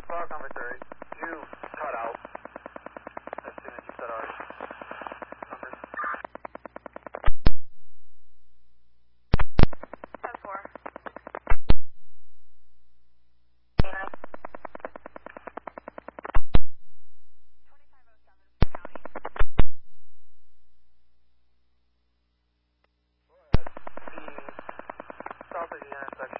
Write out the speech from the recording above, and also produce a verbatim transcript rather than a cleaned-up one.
Spark officer, you cut out as soon as you said our numbers. ten four. twenty-five oh seven for county. Go ahead. The south of the intersection.